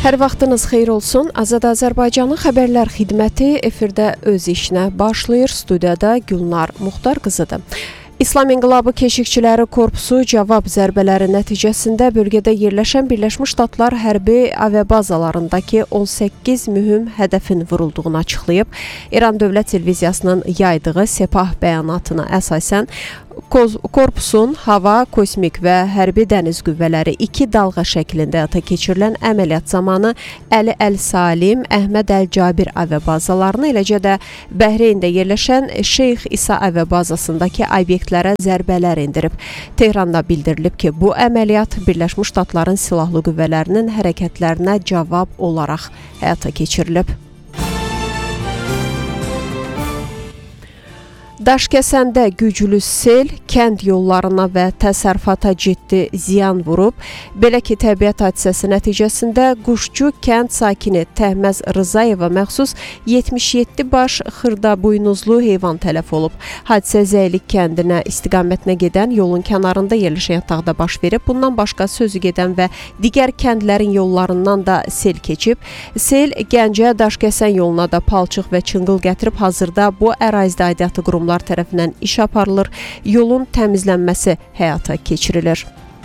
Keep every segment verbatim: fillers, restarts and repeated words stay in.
Hər vaxtınız xeyir olsun. Azad Azərbaycanın xəbərlər xidməti efirdə öz işinə başlayır. Studiyada Gülnar Muxtar qızıdır. İslam İnqilabı Keşikçiləri Korpusu cavab zərbələri nəticəsində bölgədə yerləşən Birləşmiş Ştatlar hərbi aviabazalarındakı on səkkiz mühüm hədəfin vurulduğunu açıqlayıb. İran Dövlət Televiziyasının yaydığı Sepah bəyanatına əsasən korpusun hava, kosmik və hərbi dəniz qüvvələri iki dalğa şəklində həyata keçirilən əməliyyat zamanı Əli Əl-Salim, Əhməd Əl-Cabir aviabazalarını, eləcə də Bəhreyndə yerləşən Şeyx İsa aviabazasındakı obyektlərə zərbələr indirib. Tehranda bildirilib ki, bu əməliyyat Birləşmiş Ştatların silahlı qüvvələrinin hərəkətlərinə cavab olaraq həyata keçirilib. Daşkəsəndə güclü sel kənd yollarına və təsərrüfata ciddi ziyan vurub. Belə ki, təbiət hadisəsi nəticəsində Quşçu kənd sakini Təhməz Rızayeva məxsus yetmiş yeddi baş xırdabuynuzlu heyvan tələf olub. Hadisə Zəylik kəndinə istiqamətinə gedən yolun kənarında yerləşən yataqda baş verib. Bundan başqa sözü gedən və digər kəndlərin yollarından da sel keçib. Sel Gəncə Daşkəsən yoluna da palçıq və çınqıl gətirib. Hazırda bu ərazidə aidiyyatı qurumlar tərəfindən iş aparılır, yolun təmizlənməsi həyata keçirilir.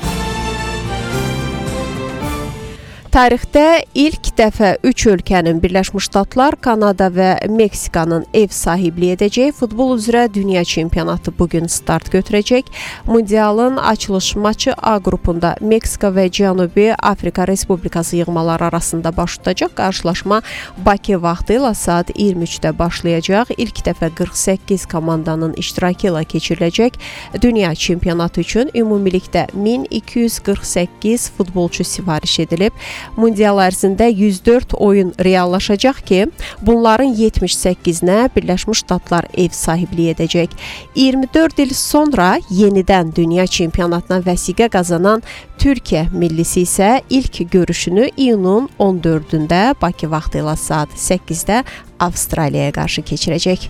Tarixdə ilk dəfə üç ölkənin Birləşmiş Ştatlar, Kanada və Meksikanın ev sahibliyi edəcək futbol üzrə dünya çempionatı bugün start götürəcək. Mundialın açılış maçı A qrupunda Meksika və Cənubi Afrika Respublikası yığmaları arasında baş tutacaq. Qarşılaşma Bakı vaxtı ilə saat iyirmi üçdə başlayacaq. İlk dəfə qırx səkkiz komandanın iştirakı ilə keçiriləcək dünya çempionatı üçün ümumilikdə min iki yüz qırx səkkiz futbolçu sifariş edilib. Mundial ərzində yüz dörd oyun reallaşacaq ki, bunların yetmiş səkkizinə Birləşmiş Ştatlar ev sahibliyi edəcək. iyirmi dörd il sonra yenidən dünya çempionatına vəsiqə qazanan Türkiyə millisi isə ilk görüşünü iyunun on dördündə Bakı vaxtı ilə saat səkkizdə Avstraliyaya qarşı keçirəcək.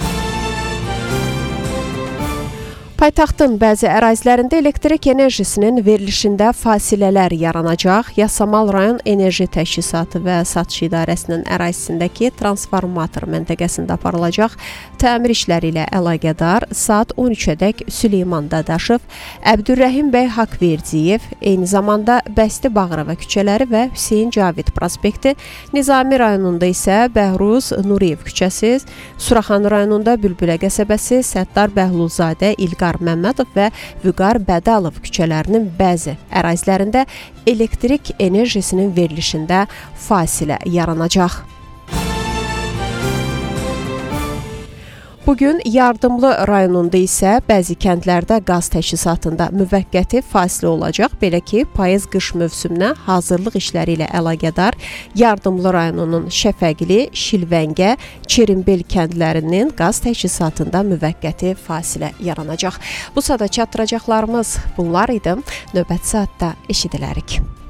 Paytaxtın bəzi ərazilərində elektrik enerjisinin verilişində fasilələr yaranacaq. Yasamal rayon enerji təchizatı və satış idarəsinin ərazisindəki transformator məntəqəsində aparılacaq təmir işləri ilə əlaqədar saat on üçədək Süleyman Dadaşov, Əbdürrəhim bəy Haqverdiyev, eyni zamanda Bəsti Bağırova küçələri və Hüseyin Cavid prospekti, Nizami rayonunda isə Bəhruz Nuriyev küçəsi, Suraxan rayonunda Bülbülə qəsəbəsi, Səttar Bəhlulzadə, İlqar Məmmədov və Vüqar Bədalov küçələrinin bəzi ərazilərində elektrik enerjisinin verilişində fasilə yaranacaq. Bugün Yardımlı rayonunda isə bəzi kəndlərdə qaz təchizatında müvəqqəti fasilə olacaq. Belə ki, payız-qış mövsümünə hazırlıq işləri ilə əlaqədar Yardımlı rayonunun Şəfəqli, Şilvəngə, Çerimbel kəndlərinin qaz təchizatında müvəqqəti fasilə yaranacaq. Bu saata çatdıracaqlarımız bunlar idi. Növbəti saatda eşidilərik.